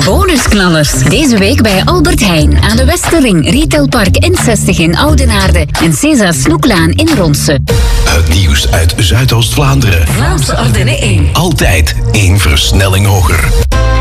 Bonusknallers. Deze week bij Albert Heijn aan de Westerring, Retailpark N60 in Oudenaarde en César Snoeklaan in Ronse. Het nieuws uit Zuidoost-Vlaanderen. Vlaamse Ardennen 1. Altijd 1 versnelling hoger.